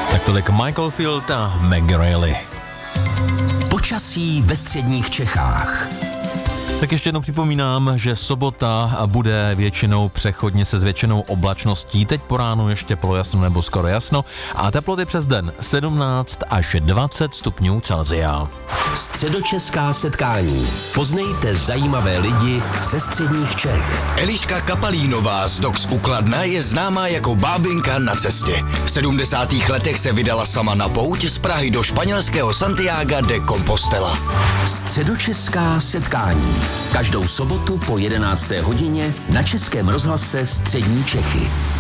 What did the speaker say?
Tak tolik Michael Field a Maggie Reilly. Počasí ve středních Čechách. Tak ještě jednou připomínám, že sobota bude většinou přechodně se zvětšenou oblačností. Teď po ránu ještě polojasno nebo skoro jasno a teploty přes den 17 až 20 stupňů Celsia. Středočeská setkání. Poznejte zajímavé lidi ze středních Čech. Eliška Kapalínová z Dox u Kladna je známá jako bábinka na cestě. V 70. letech se vydala sama na pouť z Prahy do španělského Santiaga de Compostela. Středočeská setkání. Každou sobotu po 11. hodině na Českém rozhlase Střední Čechy.